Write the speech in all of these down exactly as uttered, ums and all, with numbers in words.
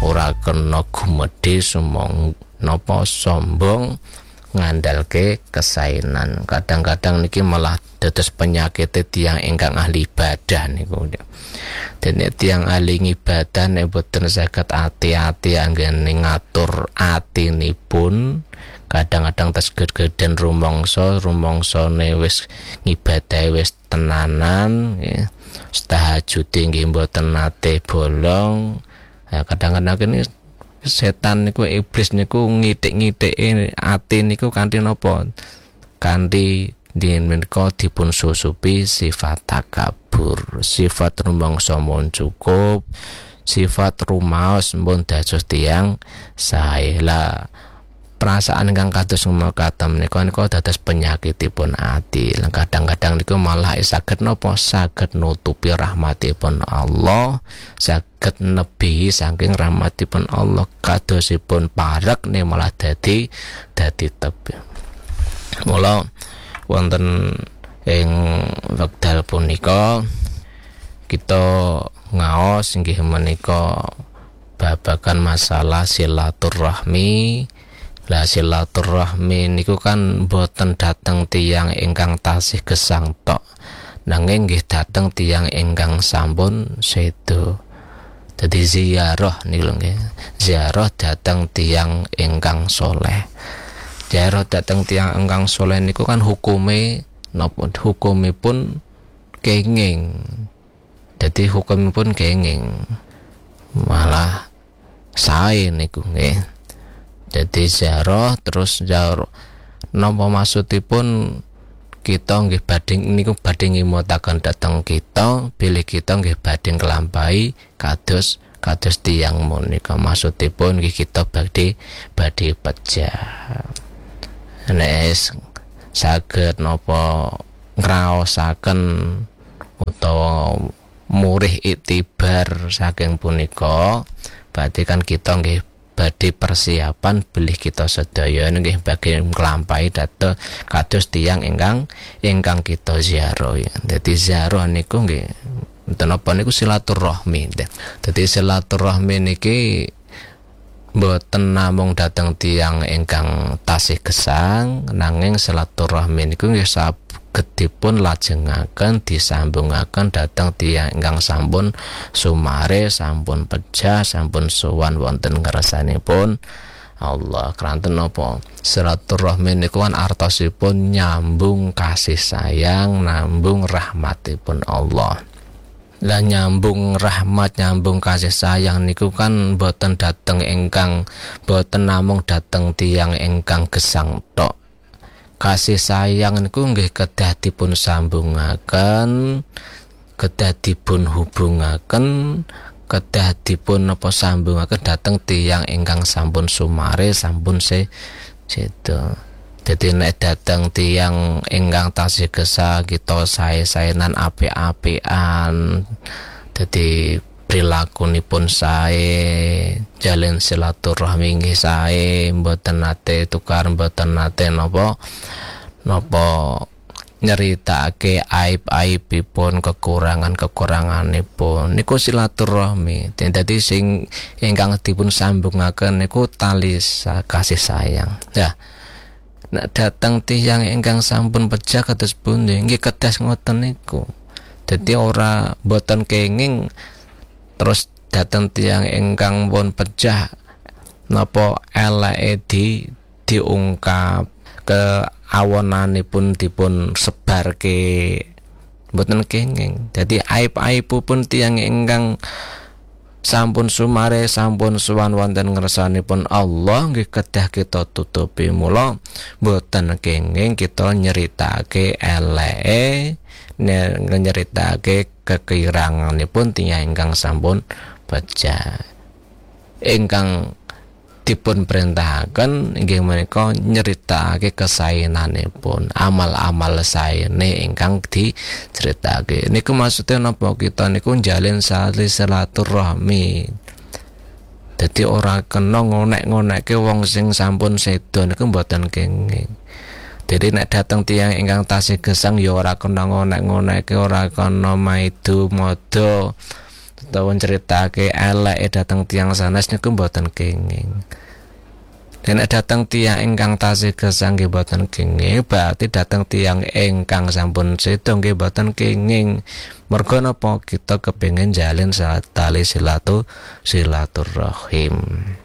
ora kena gumedhe sumong napa sombong ngandalke kesainan. Kadang-kadang niki malah dados penyakit tiyang ingkang ahli ibadah niku. Dene tiyang ahli ibadah nek boten saged ati-ati anggene ngatur atinipun, kadang-kadang tesged-geden rumangsa, rumangsane wis ngibadahe wis tenanan ya. Tahajude nggih mboten nate bolong. Ya, kadang-kadang ini setan niku iblis niku ngitik-ngitike ati niku kanthi napa? Kanthi dien menika dipun susupi sifat takabur, sifat rumangsa mun cukup, sifat rumaos mun dados tiyang sae. Lah perasaan ingkang kados mekaten menika niku dados penyakitipun ati. Kadang-kadang niku malah saged napa saged nutupi rahmatipun Allah, saged nebi saking rahmatipun Allah, kadosipun parek nih malah dadi dadi tebi. Mula wonten ing wekdal punika kita ngaos inggih menika babagan masalah silaturahmi. Lah silaturahmi niku kan boten dateng tiyang ingkang tasih gesang tok, nanging nggih dateng tiyang ingkang sampun sedo. Dadi ziarah niku nggih, ziarah dateng tiyang ingkang soleh. Ziarah dateng tiyang ingkang soleh niku kan hukume napa? Hukumipun kenging. Dadi hukumipun kenging. Malah sae niku nggih. Jadi ziarah terus ziarah napa maksudipun kita nggih badhe niku badhe ngimutaken dhateng kita bilih kita nggih badhe nglampahi kados kados tiyang menika. Maksudipun nggih kita badhe badhe pejah nek saged napa ngraosaken utawa murih iktibar saking punika berarti kan kita nggih badhe persiapan bilih kita sedaya nggih badhe nglampahi dhateng kados tiyang ingkang ingkang kita ziarah. Dadi ziarah niku nggih enten apa niku silaturahmi. Dadi silaturahmi niki mboten namung dhateng tiyang ingkang tasih gesang, nanging silaturahmi niku nggih sagedipun lajengaken disambungaken dhateng tiyang ingkang sampun sumare, sampun pejah, sampun sowan wonten ngersanipun Allah. Kranten napa? Silaturahmi niku kan artosipun nyambung kasih sayang, nambung rahmatipun Allah. Lah nyambung rahmat, nyambung kasih sayang niku kan boten dateng ingkang boten namung dateng tiyang ingkang gesang tok. Kasih sayang niku nggih kedah dipun sambungaken, kedah dipun hubungaken, kedah dipun napa sambungaken dhateng tiyang ingkang sampun sumare, sampun se sedo. Dadi nek dateng tiyang ingkang tasih gesang kita sae-saenan apik-apikan, dadi prilakunipun sae, jalin silaturahmi nggih sae, mboten nate tukar, mboten nate napa napa nyeritakake aib-aibipun, kekurangan-kekuranganipun. Niku silaturahmi. Dadi sing ingkang dipun sambungaken niku tali kasih sayang. Ya. Nek datang tiyang ingkang sampun pejah kados pundi nggih kedah ngoten niku. Dadi ora boten kenging terus datang tiyang ingkang pun pejah napa eleke di diungkap, ke awonanipun dipun sebarke, boten kenging. Dadi aib-aibipun tiyang ingkang sampun sumare, sampun sowan wonten ngersanipun Allah nggih kedah kita tutupi. Mula mboten kenging kita nyeritake eleke, nyeritake kekiranganipun tiyang ingkang sampun pejah. Ingkang dipun perintahaken inggih menika nyeritakake kesaenanipun, amal-amal saene ingkang diceritakake. Niku maksude napa? Kita niku njalin sali silaturahmi. Dadi ora kena ngonek-ngonekke wong sing sampun sedo niku mboten kenging. Jadi nek dateng tiyang ingkang tasih gesang ya ora kena ngonek-ngonekke, ora kena maidu modo, utawa ceritake eleke dhateng tiyang sanes niku mboten kenging. Nek dhateng tiyang ingkang tasih gesang nggih mboten kenging, berarti dhateng tiyang ingkang sampun sedo nggih mboten kenging. Mergo napa kita kepengin jalin tali silatu silaturahim.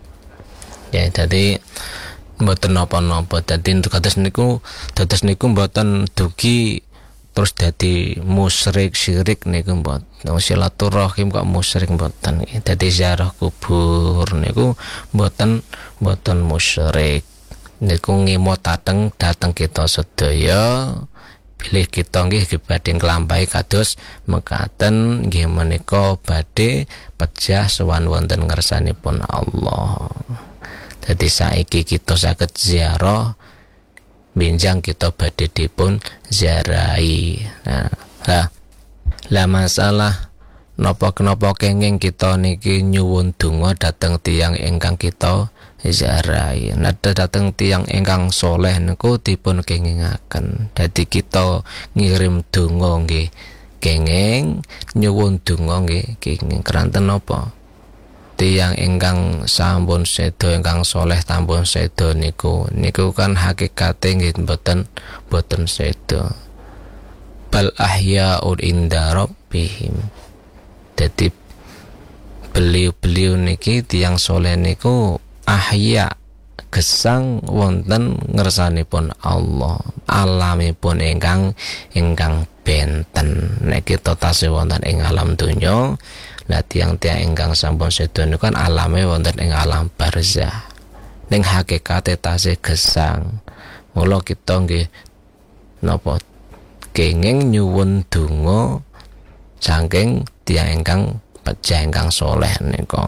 Ya dadi mboten napa-napa, dadi kados niku dados niku mboten dugi terus dadi musyrik syirik niku mboten. Silaturahim kok musyrik mboten. Dadi ziarah kubur niku mboten mboten musyrik. Niku ngemot dateng dateng kita sedaya, pilih kita nggih badhe nglampahi kados mekaten nggih menika badhe pejah sowan wonten ngersanipun Allah. Dadi saiki kita saged ziarah benjang kita badhe dipun ziarahi. Nah, lah lah masalah napa kenapa kenging kita niki nyuwun donga dhateng tiyang ingkang kita ziarahi. Nah dhateng tiyang ingkang soleh niku dipun kengingaken. Dadi kita ngirim donga nggih kenging, nyuwun donga nggih kenging. Keranten napa? Tiyang ingkang sampun sedo ingkang soleh sampun sedo niku niku kan hakikate nggih mboten mboten sedo. Bal ahya'un inda rabbihim. Dadi beliau-beliau niki tiyang soleh niku ahya gesang wonten ngersanipun Allah, alamipun ingkang ingkang benten. Nek kita tasih wonten ing alam donya, lah tiyang-tiyang ingkang sampun sedo niku kan alame wonten ing alam barzah. Ning hakikate tasih gesang. Mula kita nggih napa kenging nyuwun donga saking tiyang ingkang pejah ingkang soleh nika.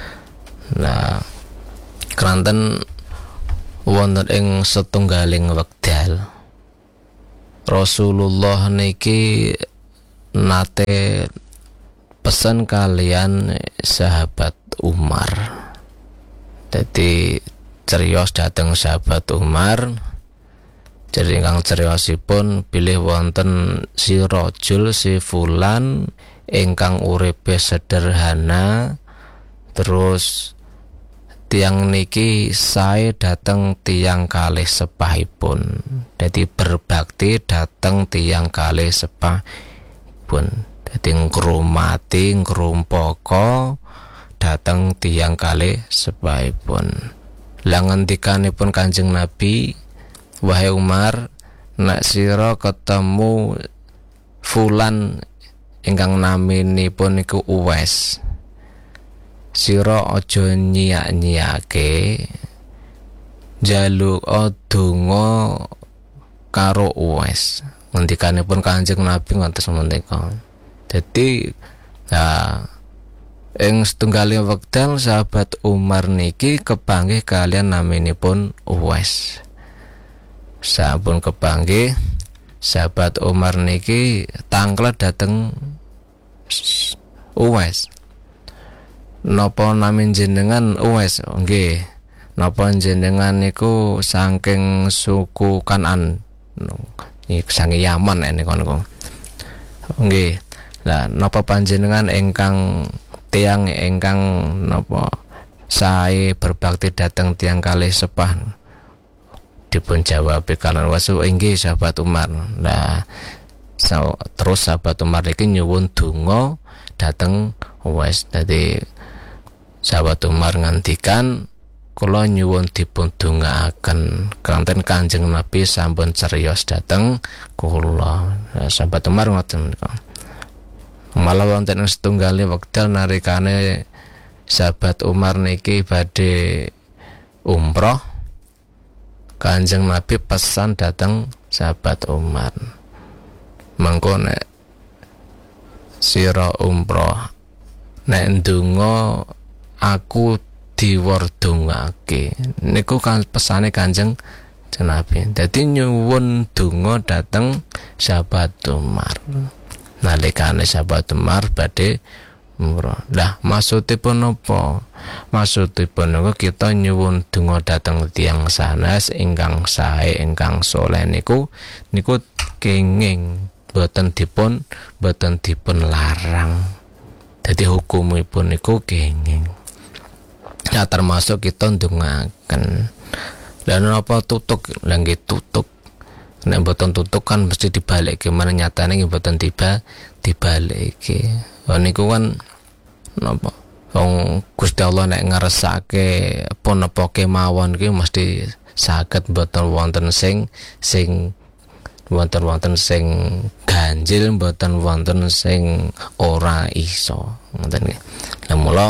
Nah, keranten wonten ing setunggaling wekdal Rasulullah niki nate pesan kalian sahabat Umar. Jadi cerios dateng sahabat Umar. Jadi ingkang ceriyosipun bilih wonten si rajul si fulan ingkang uripe sederhana, terus tiang niki sae dateng tiang kalih sepahipun. Dadi berbakti dateng tiang kalih sepahipun. Dadi ngrumati ngrumpaka dateng tiang kalih sepahipun. Lah ngendikanipun Kanjeng Nabi, wahai Umar, nek sira ketemu fulan ingkang naminipun niku Uwais, sira aja nyiak-nyiake njaluk donga karo Uwais. Ngendikanipun Kanjeng Nabi ngoten semenika. Dadi nah ing setunggaling wekdal sahabat Umar niki kepanggih kalian naminipun Uwais. Sampun kepanggih sahabat Umar niki tanglet dateng Uwais. Napa namin jenengan Uwais? Nggih. Napa jenengan niku saking suku Kanan? Iki sange Yaman niku niku. Nggih. Lah napa panjenengan ingkang tiyang ingkang napa sae berbakti dateng tiyang kalih sepah? Dipun jawab kalan wasu inggih sahabat Umar. Nah, so, terus sahabat Umar iki nyuwun donga dateng Uwais. Dadi sahabat Umar ngantikan kula nyuwun dipun dongaaken kanten Kanjeng Nabi sampun ceriyos dateng kula. Nah, sahabat Umar ngoten menika. Malah wonten ing setunggaling wekdal narikane sahabat Umar niki badhe umroh, Kanjeng Nabi pesan datang sahabat Umar, mangko nek sira umroh nek ndonga aku diwerdongake. Niku kan pesane Kanjeng Nabi. Dadi nyuwun donga dateng sahabat Umar. Nalikane sahabat Umar badhe umroh. Lah maksudipun napa? Maksudipun niku kita nyuwun donga dhateng tiyang sanes ingkang sae ingkang saleh niku niku kenging boten dipun boten dipun larang. Dadi hukumipun niku kenging. Ya termasuk kita ndongaken. Lan napa tutuk, lan nggih tutuk. Nek mboten tutuk kan mesti dibalikke, mana nyatane nggih mboten tiba dibalikke. Lah niku kan napa? Wong Gusti Allah nek ngersake punapa kemawon iki mesti saged mboten wonten sing sing wonten-wonten sing ganjil, mboten wonten sing ora iso. Ngoten nggih. Lah mula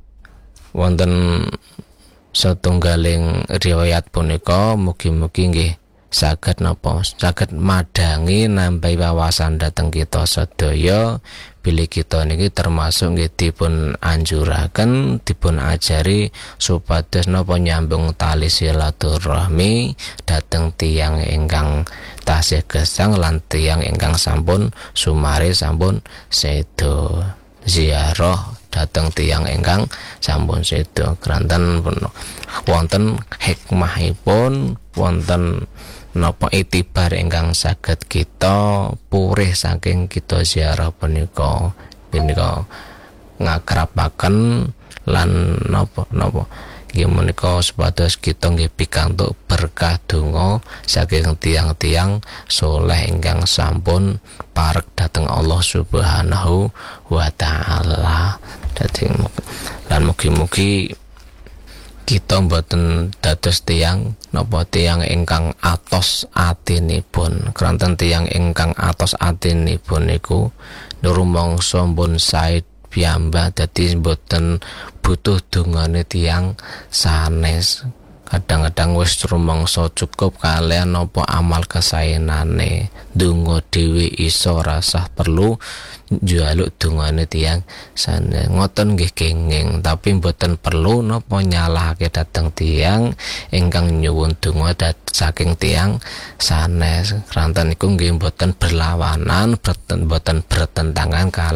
wonten satunggaling riwayat punika mugi-mugi nggih saged napa saged madangi nambahi wawasan dhateng kita sedaya bilih kita niki termasuk nggih dipun anjuraken dipun ajari supados napa nyambung tali silaturahmi dhateng tiyang ingkang tasih gesang lan tiyang ingkang sampun sumare sampun sedo ziarah dhateng tiyang ingkang sampun sedo kranten wonten hikmahipun wonten napa itibar ingkang saged kita purih saking kita ziarah punika punika ngakrapaken lan napa napa nggih menika supados kita nggih pikantuk berkah donga saking tiang-tiang soleh ingkang sampun parek dhateng Allah Subhanahu wa taala. Dadi lan mugi-mugi kita mboten dados tiyang napa tiyang ingkang atos atinipun. Kranten tiyang ingkang atos atinipun niku rumangsa mbon sae piyambak dadi mboten butuh dongane tiyang sanes. Kadang-kadang wis rumangsa cukup kalian napa amal kesaenane. Donga dhewe iso rasah perlu njaluk dongane tiyang sanes. Ngoten nggih kenging, tapi mboten perlu napa nyalahake dhateng tiyang ingkang nyuwun donga dhateng saking tiyang sanes. Kranten niku nggih mboten berlawanan, mboten bertentangan